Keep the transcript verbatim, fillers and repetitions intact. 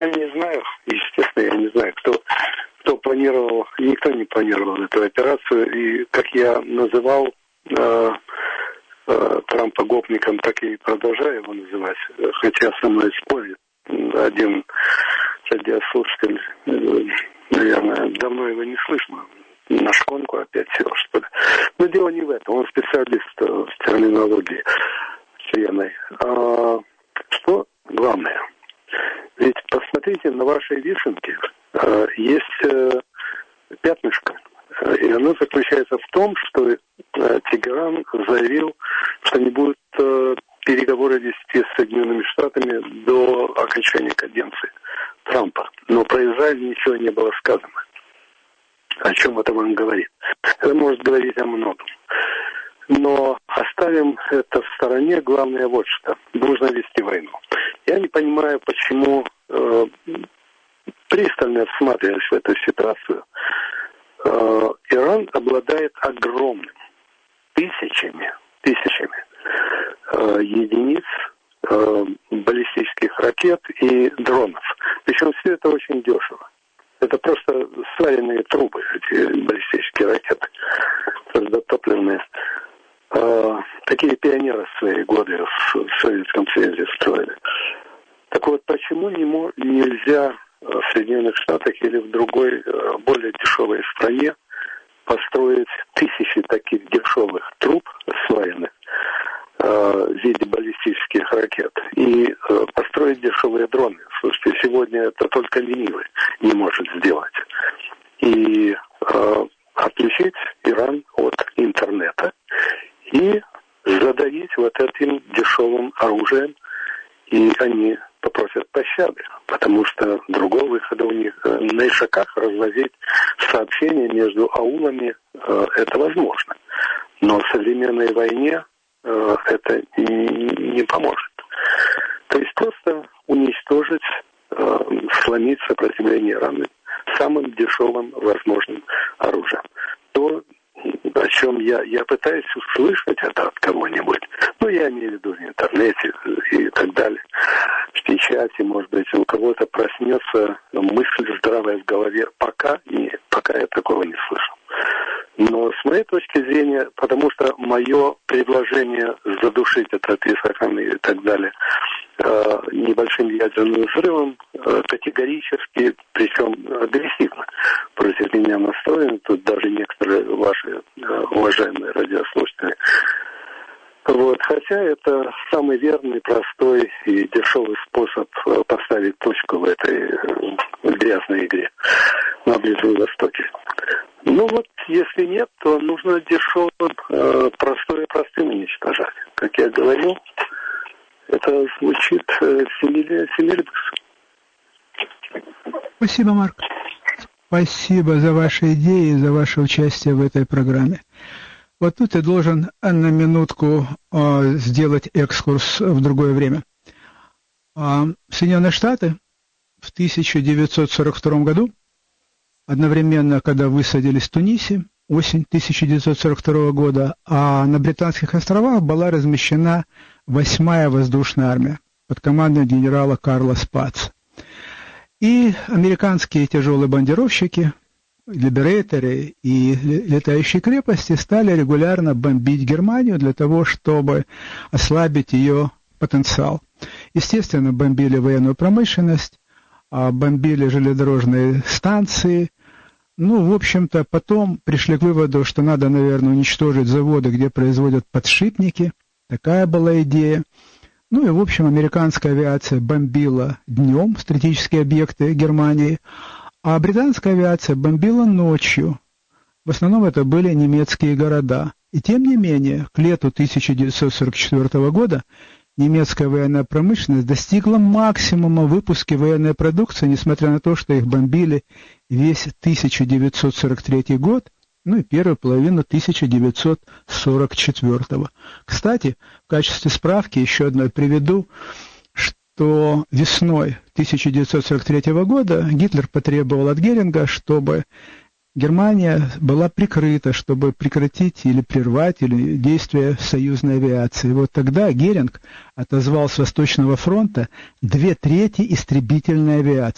Я не знаю, естественно, я не знаю, кто, кто планировал, никто не планировал эту операцию, и как я называл э, э, Трампа гопником, так и продолжаю его называть, хотя со мной спорит один радиослушатель, э, наверное, давно его не слышно, на шконку опять сел, что ли. Но дело не в этом, он специалист в терминологии военной. А, что главное? Ведь посмотрите, на вашей вишенке э, есть э, пятнышко. И оно заключается в том, что э, Тегеран заявил, что не будет э, переговоры вести с Соединенными Штатами до окончания каденции Трампа. Но про Израиль ничего не было сказано. О чем это вам говорит? Это может говорить о многом. Но оставим это в стороне. Главное вот что. Нужно вести войну. Я не понимаю, почему, э, пристально всматриваясь в эту ситуацию, э, Иран обладает огромным, тысячами, тысячами э, единиц э, баллистических ракет и дронов. Причем все это очень дешево. Это просто сваренные трубы, эти баллистические ракеты, твердотопливные. Э, такие пионеры в свои годы в, в Советском Союзе строили. Так вот, почему не мо- нельзя в Соединенных Штатах или в другой, более дешевой стране построить тысячи таких дешевых труб, сваренных э, в виде баллистических ракет, и э, построить дешевые дроны? Слушайте, сегодня это только ленивый не может сделать. И э, отключить Иран от интернета и задавить вот этим дешевым оружием, и они попросят пощады, потому что другого выхода у них на ишаках развозить сообщения между аулами э, это возможно. Но в современной войне э, это не, не поможет. То есть просто уничтожить, э, сломить сопротивление Ирана самым дешевым возможным оружием. То, о чем я, я пытаюсь услышать это от кого-нибудь, ну, я имею в виду в интернете и так далее, в печати, может быть, у кого-то проснется мысль здравая в голове. Пока нет, пока я такого не слышал. Но с моей точки зрения, потому что мое предложение задушить этот Исахан и так далее э, небольшим ядерным взрывом э, категорически, причем агрессивно против меня настроены. Тут даже некоторые ваши э, уважаемые радиослушатели. Вот. Хотя это самый верный, простой и дешевый способ э, поставить точку в этой э, грязной игре на Ближнем Востоке. Ну вот, если нет, то нужно дешевым, э, простое простым уничтожать. Как я говорил, это звучит э, семилидус. Спасибо, Марк. Спасибо за ваши идеи, за ваше участие в этой программе. Вот тут я должен на минутку э, сделать экскурс в другое время. Э, Соединенные Штаты в тысяча девятьсот сорок втором году, одновременно, когда высадились в Тунисе, осень тысяча девятьсот сорок второго года, а на Британских островах была размещена восьмая воздушная армия под командой генерала Карла Спаца. И американские тяжелые бомбардировщики, либерейторы и летающие крепости стали регулярно бомбить Германию для того, чтобы ослабить ее потенциал. Естественно, бомбили военную промышленность, бомбили железнодорожные станции. Ну, в общем-то, потом пришли к выводу, что надо, наверное, уничтожить заводы, где производят подшипники. Такая была идея. Ну и, в общем, американская авиация бомбила днем стратегические объекты Германии, а британская авиация бомбила ночью. В основном это были немецкие города. И тем не менее, к лету тысяча девятьсот сорок четвёртого года немецкая военная промышленность достигла максимума в выпуске военной продукции, несмотря на то, что их бомбили весь тысяча девятьсот сорок третий год, ну и первую половину тысяча девятьсот сорок четвёртого. Кстати, в качестве справки еще одной приведу, что весной тысяча девятьсот сорок третьего года Гитлер потребовал от Геринга, чтобы Германия была прикрыта, чтобы прекратить или прервать или действия союзной авиации. Вот тогда Геринг отозвал с Восточного фронта две трети истребительной авиации.